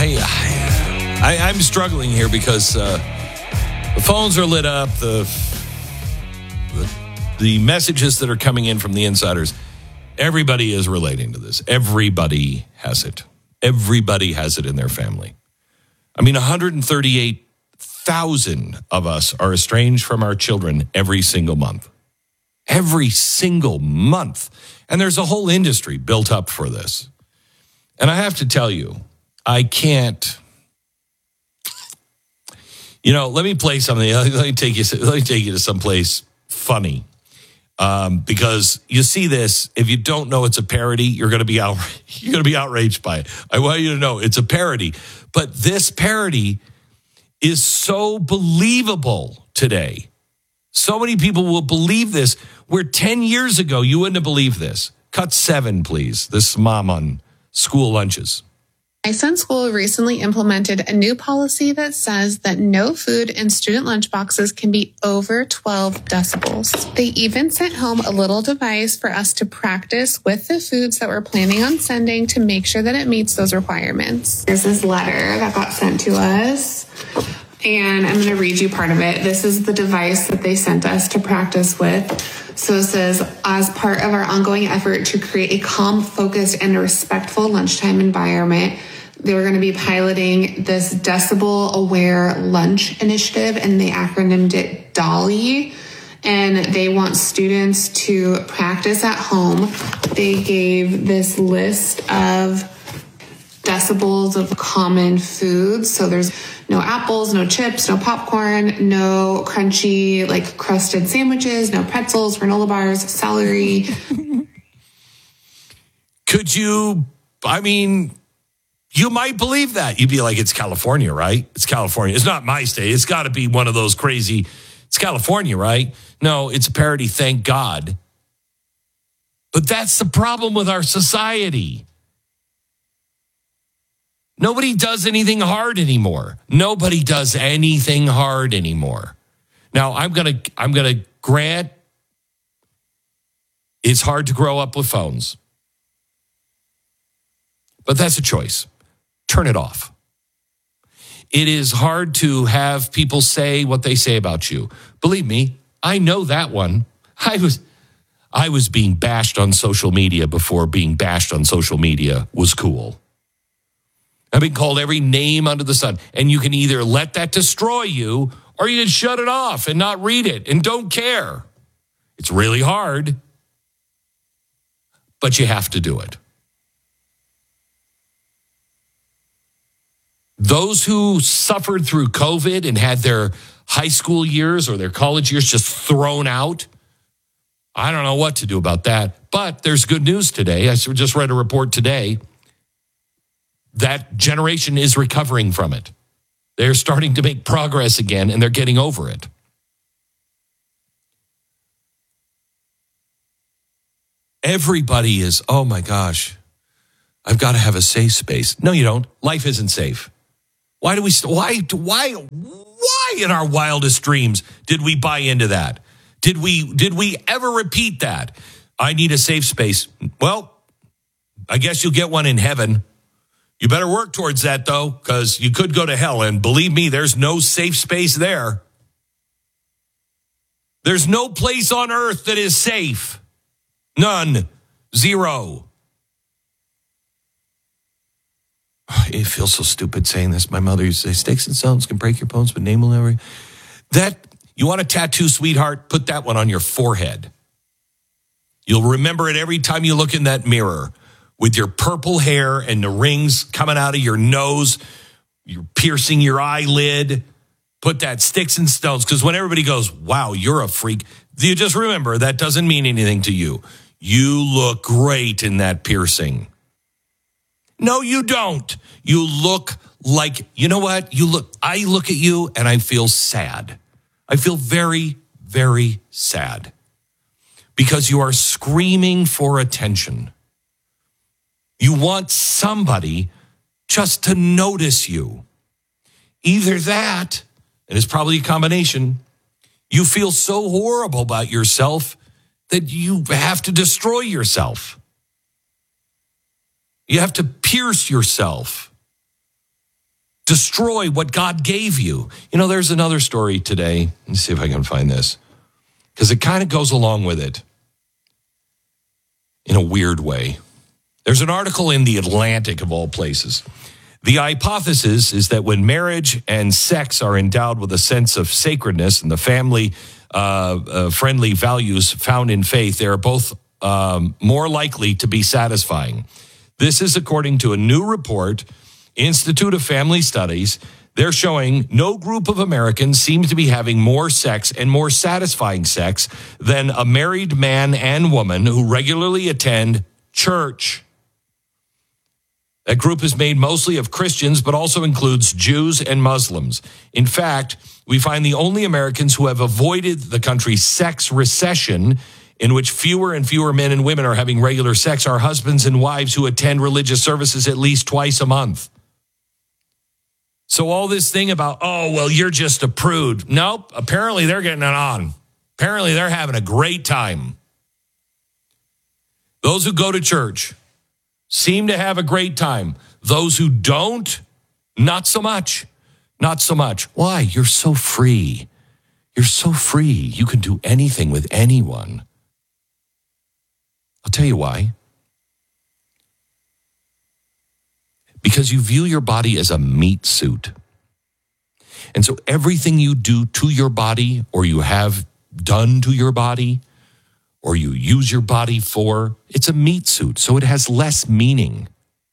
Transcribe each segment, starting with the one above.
I'm struggling here because the phones are lit up. The messages that are coming in from the insiders, everybody is relating to this. Everybody has it. Everybody has it in their family. I mean, 138,000 of us are estranged from our children every single month. Every single month. And there's a whole industry built up for this. And I have to tell you, I can't. Let me play something. Let me take you to someplace funny. Because you see this, if you don't know it's a parody, you're going to be outraged by it. I want you to know it's a parody. But this parody is so believable today. So many people will believe this, where 10 years ago you wouldn't have believed this. Cut 7, please. This mom on school lunches. My son's school recently implemented a new policy that says that no food in student lunchboxes can be over 12 decibels. They even sent home a little device for us to practice with the foods that we're planning on sending to make sure that it meets those requirements. There's this letter that got sent to us, and I'm going to read you part of it. This is the device that they sent us to practice with. So it says, as part of our ongoing effort to create a calm, focused, and respectful lunchtime environment, they were going to be piloting this Decibel Aware Lunch Initiative, and they acronymed it DALI. And they want students to practice at home. They gave this list of decibels of common foods. So there's no apples, no chips, no popcorn, no crunchy, crusted sandwiches, no pretzels, granola bars, celery. You might believe that. You'd be like, it's California, right? It's California. It's not my state. It's got to be one of those crazy. It's California, right? No, it's a parody, thank God. But that's the problem with our society. Nobody does anything hard anymore. Nobody does anything hard anymore. Now, I'm gonna grant it's hard to grow up with phones. But that's a choice. Turn it off. It is hard to have people say what they say about you. Believe me, I know that one. I was being bashed on social media before being bashed on social media was cool. I've been called every name under the sun. And you can either let that destroy you, or you can shut it off and not read it and don't care. It's really hard, but you have to do it. Those who suffered through COVID and had their high school years or their college years just thrown out, I don't know what to do about that. But there's good news today. I just read a report today. That generation is recovering from it. They're starting to make progress again, and they're getting over it. Everybody is, oh my gosh, I've got to have a safe space. No, you don't. Life isn't safe. Why in our wildest dreams did we buy into that? Did we ever repeat that? I need a safe space. Well, I guess you'll get one in heaven. You better work towards that, though, because you could go to hell. And believe me, there's no safe space there. There's no place on earth that is safe. None. Zero. It feels so stupid saying this. My mother used to say, sticks and stones can break your bones, but name will never. You want a tattoo, sweetheart? Put that one on your forehead. You'll remember it every time you look in that mirror. With your purple hair and the rings coming out of your nose, you're piercing your eyelid. Put that sticks and stones. Because when everybody goes, wow, you're a freak, you just remember that doesn't mean anything to you. You look great in that piercing. No, you don't. You look like, you know what? I look at you and I feel sad. I feel very, very sad. Because you are screaming for attention. You want somebody just to notice you. Either that, and it's probably a combination, you feel so horrible about yourself that you have to destroy yourself. You have to pierce yourself. destroy what God gave you. You know, there's another story today. Let's see if I can find this, because it kind of goes along with it in a weird way. There's an article in The Atlantic, of all places. The hypothesis is that when marriage and sex are endowed with a sense of sacredness and the family friendly values found in faith, they are both more likely to be satisfying. This is according to a new report, Institute of Family Studies. They're showing no group of Americans seems to be having more sex and more satisfying sex than a married man and woman who regularly attend church. That group is made mostly of Christians, but also includes Jews and Muslims. In fact, we find the only Americans who have avoided the country's sex recession, in which fewer and fewer men and women are having regular sex, are husbands and wives who attend religious services at least twice a month. So all this thing about, oh, well, you're just a prude. Nope, apparently they're getting it on. Apparently they're having a great time. Those who go to church seem to have a great time. Those who don't, not so much. Not so much. Why? You're so free. You're so free. You can do anything with anyone. I'll tell you why. Because you view your body as a meat suit. And so everything you do to your body, or you have done to your body, or you use your body for, it's a meat suit, so it has less meaning.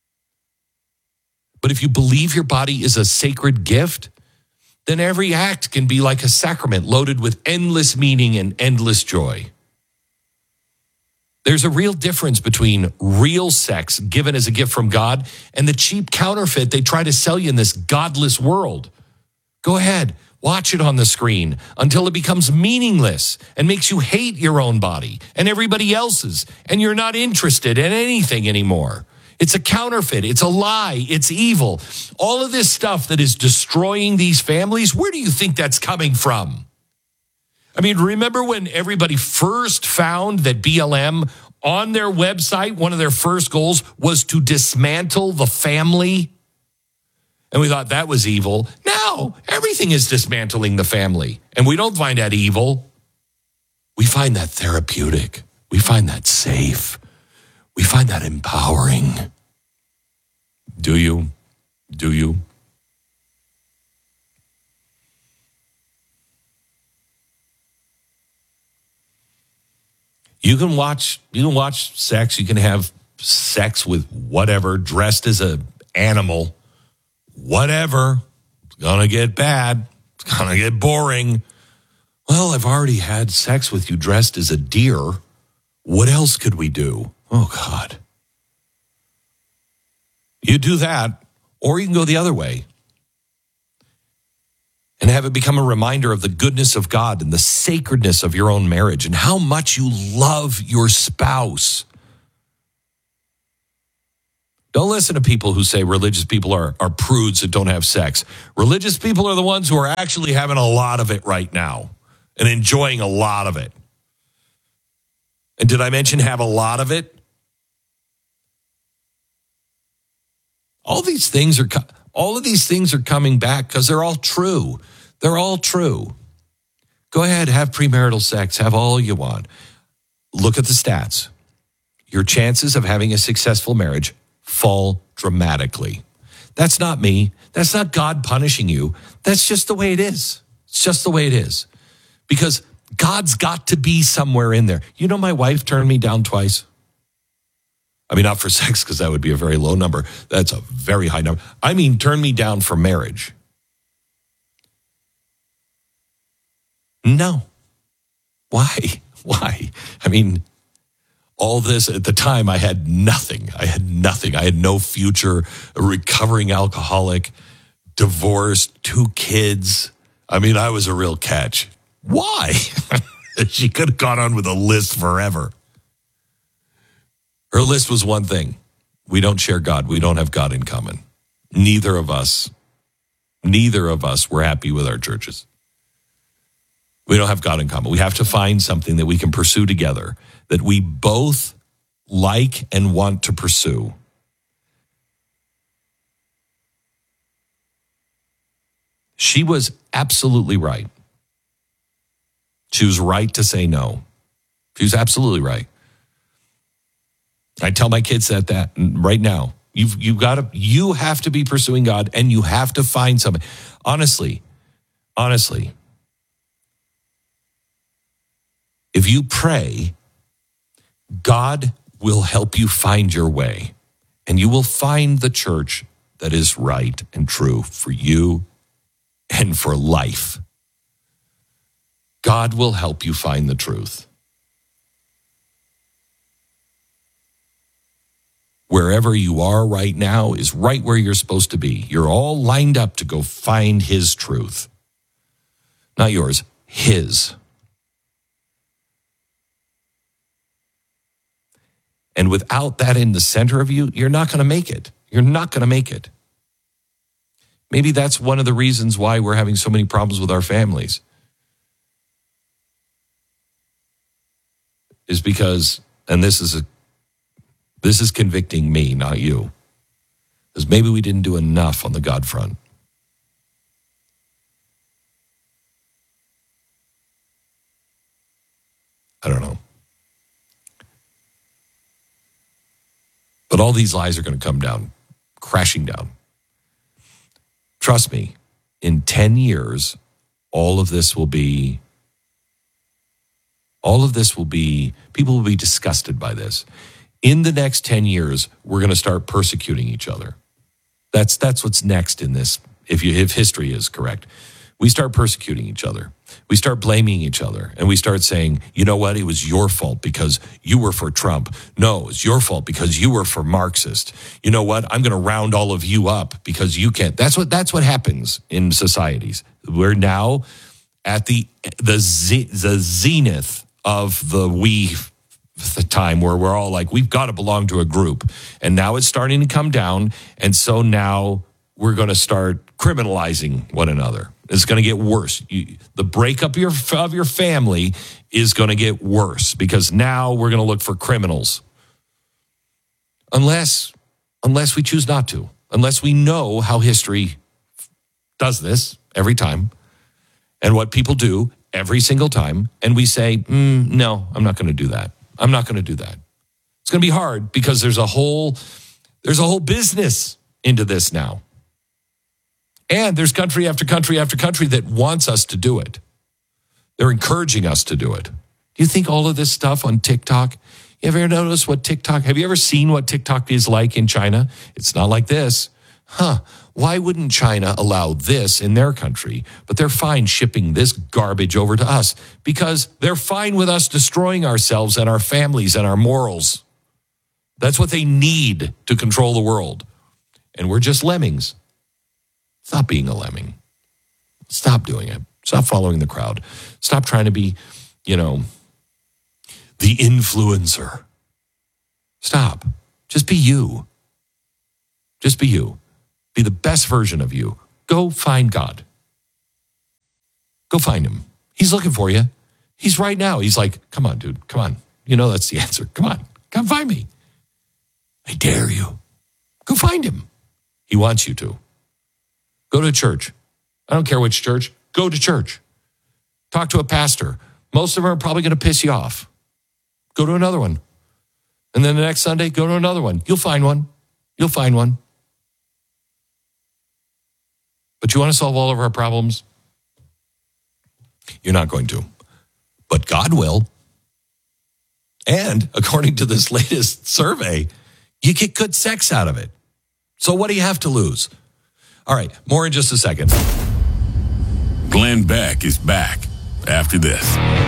But if you believe your body is a sacred gift, then every act can be like a sacrament loaded with endless meaning and endless joy. There's a real difference between real sex given as a gift from God and the cheap counterfeit they try to sell you in this godless world. Go ahead, watch it on the screen until it becomes meaningless and makes you hate your own body and everybody else's, and you're not interested in anything anymore. It's a counterfeit. It's a lie. It's evil. All of this stuff that is destroying these families, where do you think that's coming from? I mean, remember when everybody first found that BLM on their website, one of their first goals was to dismantle the family? And we thought that was evil. Now, everything is dismantling the family. And we don't find that evil. We find that therapeutic. We find that safe. We find that empowering. Do you? Do you? You can watch sex. You can have sex with whatever, dressed as an animal. Whatever. It's going to get bad. It's going to get boring. Well, I've already had sex with you dressed as a deer. What else could we do? Oh, God. You do that, or you can go the other way and have it become a reminder of the goodness of God and the sacredness of your own marriage and how much you love your spouse. Don't listen to people who say religious people are prudes that don't have sex. Religious people are the ones who are actually having a lot of it right now and enjoying a lot of it. And did I mention have a lot of it? All of these things are coming back because they're all true. They're all true. Go ahead, have premarital sex, have all you want. Look at the stats. Your chances of having a successful marriage fall dramatically. That's not me. That's not God punishing you. That's just the way it is. It's just the way it is. Because God's got to be somewhere in there. You know, my wife turned me down twice. I mean, not for sex, because that would be a very low number. That's a very high number. I mean, turn me down for marriage. No. Why? Why? I mean, all this, at the time, I had nothing. I had no future, a recovering alcoholic, divorced, 2 kids. I mean, I was a real catch. Why? She could have gone on with a list forever. Her list was one thing. We don't share God. We don't have God in common. Neither of us were happy with our churches. We don't have God in common. We have to find something that we can pursue together, that we both like and want to pursue. She was absolutely right. She was right to say no. She was absolutely right. I tell my kids that right now. You have to be pursuing God, and you have to find somebody. Honestly, if you pray, God will help you find your way, and you will find the church that is right and true for you and for life. God will help you find the truth. Wherever you are right now is right where you're supposed to be. You're all lined up to go find his truth. Not yours, his. And without that in the center of you, you're not going to make it. You're not going to make it. Maybe that's one of the reasons why we're having so many problems with our families. Is because, and this is convicting me, not you, because maybe we didn't do enough on the God front. I don't know. But all these lies are going to come down, crashing down. Trust me, in 10 years, all of this will be, people will be disgusted by this. In the next 10 years, we're going to start persecuting each other. That's what's next in this, if history is correct. We start persecuting each other. We start blaming each other. And we start saying, you know what? It was your fault because you were for Trump. No, it's your fault because you were for Marxist. You know what? I'm going to round all of you up because you can't. That's what happens in societies. We're now at the zenith of the time where we're all like, we've got to belong to a group. And now it's starting to come down. And so now we're going to start criminalizing one another. It's going to get worse. The breakup of your family is going to get worse because now we're going to look for criminals. Unless we choose not to. Unless we know how history does this every time and what people do every single time. And we say, no, I'm not going to do that. I'm not going to do that. It's going to be hard because there's a whole business into this now. And there's country after country after country that wants us to do it. They're encouraging us to do it. Do you think all of this stuff on TikTok, you ever notice have you ever seen what TikTok is like in China? It's not like this. Why wouldn't China allow this in their country, but they're fine shipping this garbage over to us? Because they're fine with us destroying ourselves and our families and our morals. That's what they need to control the world. And we're just lemmings. Stop being a lemming. Stop doing it. Stop following the crowd. Stop trying to be, the influencer. Stop. Just be you. Just be you. Be the best version of you. Go find God. Go find him. He's looking for you. He's right now. He's like, come on, dude. Come on. That's the answer. Come on. Come find me. I dare you. Go find him. He wants you to. Go to church. I don't care which church. Go to church. Talk to a pastor. Most of them are probably going to piss you off. Go to another one. And then the next Sunday, go to another one. You'll find one. You'll find one. But you want to solve all of our problems? You're not going to. But God will. And according to this latest survey, you get good sex out of it. So what do you have to lose? All right, more in just a second. Glenn Beck is back after this.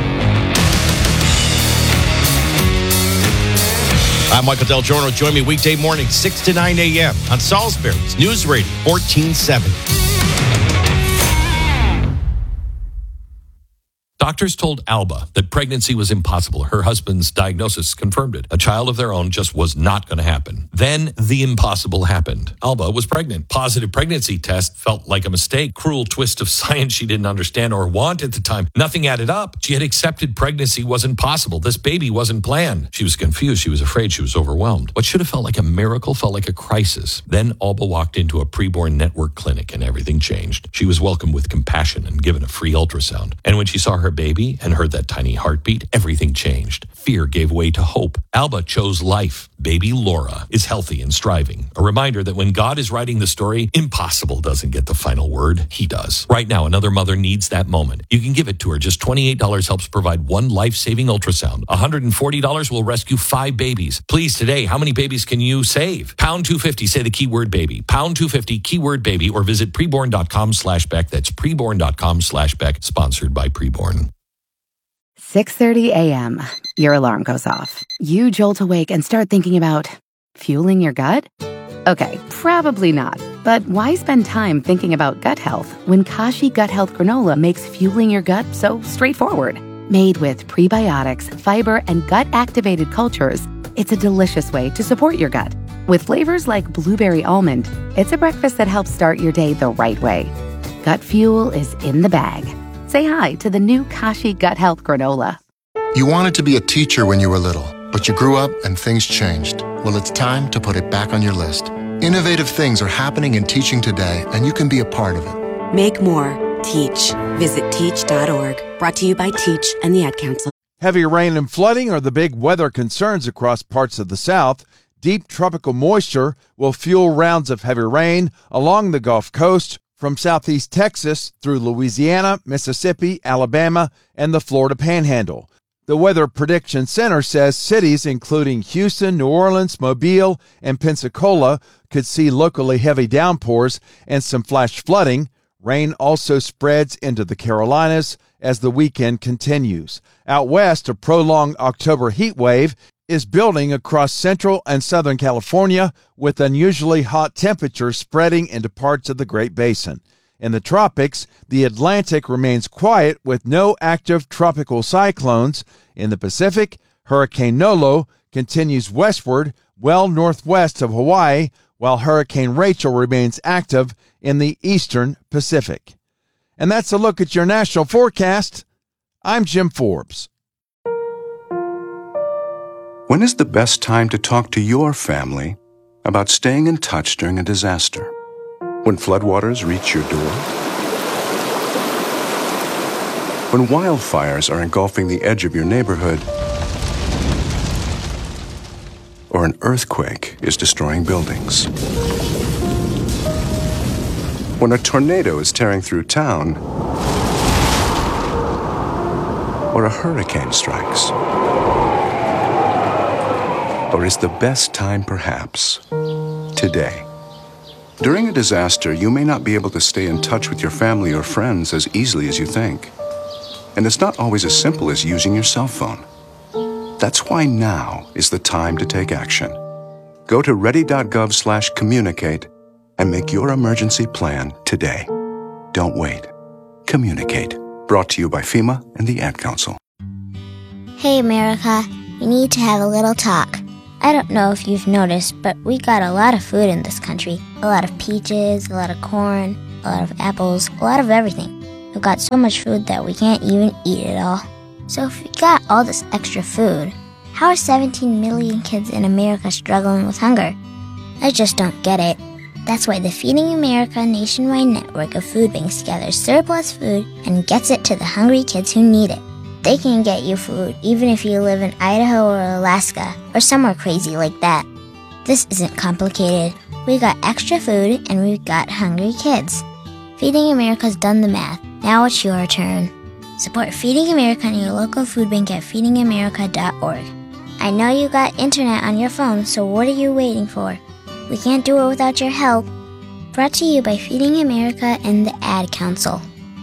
I'm Michael Del Giorno. Join me weekday morning, 6 to 9 a.m. on Salisbury's News Radio, 1470. Doctors told Alba that pregnancy was impossible. Her husband's diagnosis confirmed it. A child of their own just was not going to happen. Then the impossible happened. Alba was pregnant. Positive pregnancy test felt like a mistake. Cruel twist of science she didn't understand or want at the time. Nothing added up. She had accepted pregnancy wasn't possible. This baby wasn't planned. She was confused. She was afraid. She was overwhelmed. What should have felt like a miracle felt like a crisis. Then Alba walked into a preborn network clinic and everything changed. She was welcomed with compassion and given a free ultrasound. And when she saw her baby and heard that tiny heartbeat, everything changed. Fear gave way to hope. Alba chose life. Baby Laura is healthy and striving. A reminder that when God is writing the story, impossible doesn't get the final word. He does. Right now, another mother needs that moment. You can give it to her. Just $28 helps provide one life-saving ultrasound. $140 will rescue 5 babies. Please, today, how many babies can you save? Pound 250, say the keyword baby. Pound 250, keyword baby, or visit preborn.com/Beck. That's preborn.com/Beck, sponsored by Preborn. 6:30 a.m. Your alarm goes off. You jolt awake and start thinking about fueling your gut? Okay, probably not. But why spend time thinking about gut health when Kashi Gut Health Granola makes fueling your gut so straightforward? Made with prebiotics, fiber, and gut-activated cultures, it's a delicious way to support your gut. With flavors like blueberry almond, it's a breakfast that helps start your day the right way. Gut fuel is in the bag. Say hi to the new Kashi Gut Health Granola. You wanted to be a teacher when you were little, but you grew up and things changed. Well, it's time to put it back on your list. Innovative things are happening in teaching today, and you can be a part of it. Make more. Teach. Visit teach.org. Brought to you by Teach and the Ad Council. Heavy rain and flooding are the big weather concerns across parts of the South. Deep tropical moisture will fuel rounds of heavy rain along the Gulf Coast, from southeast Texas through Louisiana, Mississippi, Alabama, and the Florida Panhandle. The Weather Prediction Center says cities including Houston, New Orleans, Mobile, and Pensacola could see locally heavy downpours and some flash flooding. Rain also spreads into the Carolinas as the weekend continues. Out west, a prolonged October heat wave is building across central and southern California, with unusually hot temperatures spreading into parts of the Great Basin. In the tropics, the Atlantic remains quiet with no active tropical cyclones. In the Pacific, Hurricane Nolo continues westward, well northwest of Hawaii, while Hurricane Rachel remains active in the eastern Pacific. And that's a look at your national forecast. I'm Jim Forbes. When is the best time to talk to your family about staying in touch during a disaster? When floodwaters reach your door? When wildfires are engulfing the edge of your neighborhood? Or an earthquake is destroying buildings? When a tornado is tearing through town? Or a hurricane strikes? Or is the best time perhaps today? During a disaster, you may not be able to stay in touch with your family or friends as easily as you think. And it's not always as simple as using your cell phone. That's why now is the time to take action. Go to ready.gov/communicate and make your emergency plan today. Don't wait. Communicate. Brought to you by FEMA and the Ad Council. Hey, America. We need to have a little talk. I don't know if you've noticed, but we got a lot of food in this country. A lot of peaches, a lot of corn, a lot of apples, a lot of everything. We've got so much food that we can't even eat it all. So if we got all this extra food, how are 17 million kids in America struggling with hunger? I just don't get it. That's why the Feeding America nationwide network of food banks gathers surplus food and gets it to the hungry kids who need it. They can get you food even if you live in Idaho or Alaska or somewhere crazy like that. This isn't complicated. We got extra food and we've got hungry kids. Feeding America's done the math. Now it's your turn. Support Feeding America and your local food bank at feedingamerica.org. I know you got internet on your phone, so what are you waiting for? We can't do it without your help. Brought to you by Feeding America and the Ad Council.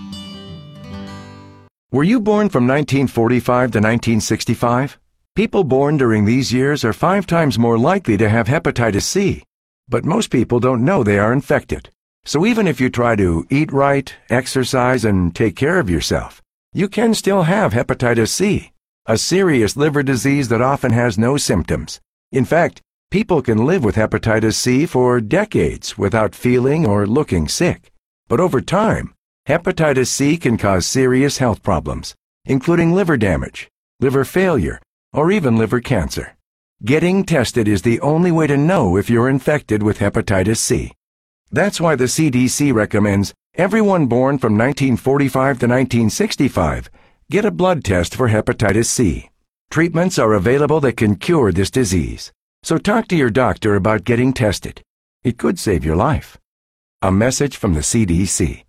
Were you born from 1945 to 1965? People born during these years are 5 times more likely to have hepatitis C. But most people don't know they are infected. So even if you try to eat right, exercise, and take care of yourself, you can still have hepatitis C, a serious liver disease that often has no symptoms. In fact, people can live with hepatitis C for decades without feeling or looking sick. But over time, hepatitis C can cause serious health problems, including liver damage, liver failure, or even liver cancer. Getting tested is the only way to know if you're infected with hepatitis C. That's why the CDC recommends everyone born from 1945 to 1965 get a blood test for hepatitis C. Treatments are available that can cure this disease. So talk to your doctor about getting tested. It could save your life. A message from the CDC.